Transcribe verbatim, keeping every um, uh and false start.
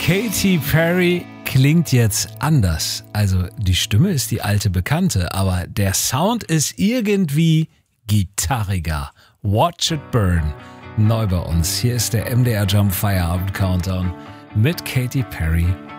Katy Perry klingt jetzt anders. Also die Stimme ist die alte Bekannte, aber der Sound ist irgendwie gitarriger. Watch it burn. Neu bei uns. Hier ist der M D R Jump Feierabend Countdown mit Katy Perry